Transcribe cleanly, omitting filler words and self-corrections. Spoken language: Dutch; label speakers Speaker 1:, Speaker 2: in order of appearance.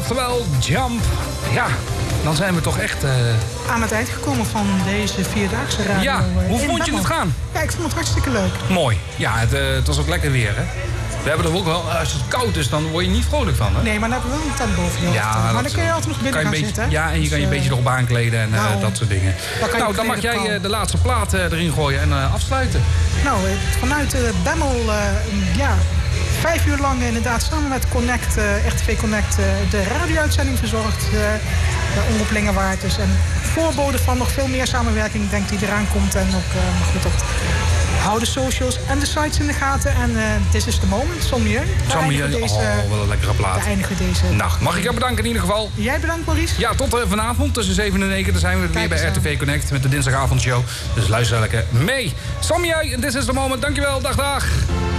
Speaker 1: oftewel Jump. Ja, dan zijn we toch echt...
Speaker 2: aan het eind gekomen van deze vierdaagse radio.
Speaker 1: Ja, hoe vond je het gaan?
Speaker 2: Ja, ik vond het hartstikke leuk.
Speaker 1: Mooi. Ja, het was ook lekker weer, hè? We hebben er ook wel, als het koud is, dan word je niet vrolijk van, hè?
Speaker 2: Nee, maar dan hebben we wel een tent boven je hoofd.
Speaker 1: Ja,
Speaker 2: maar dan kun je altijd nog binnen gaan zitten.
Speaker 1: Ja, en je kan je een beetje erop aankleden en dat soort dingen. Nou, dan mag jij de laatste plaat erin gooien en afsluiten.
Speaker 2: Nou, vanuit Bemmel, 5 uur lang inderdaad samen met Connect, RTV Connect, de radio-uitzending verzorgd. Omroep Lingewaard dus. En voorbode van nog veel meer samenwerking, denk ik, die eraan komt. En ook, goed, hou de socials en de sites in de gaten. En This is the Moment, Sommieu.
Speaker 1: Wat een lekkere plaat.
Speaker 2: Daar eindigen we deze.
Speaker 1: Nou, mag ik jou bedanken in ieder geval.
Speaker 2: Jij bedankt, Maurice.
Speaker 1: Ja, tot vanavond tussen 7 en 9. Dan zijn we weer bij RTV Connect met de dinsdagavondshow. Dus luister lekker mee. Sommieu, This is the Moment. Dankjewel, dag.